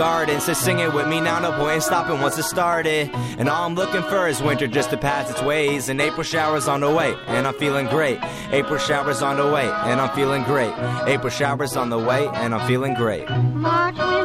garden. So sing it with me now, no point in stopping once it started. And all I'm looking for is winter just to pass its ways. And April showers on the way, and I'm feeling great. April showers on the way, and I'm feeling great. April showers on the way, and I'm feeling great. March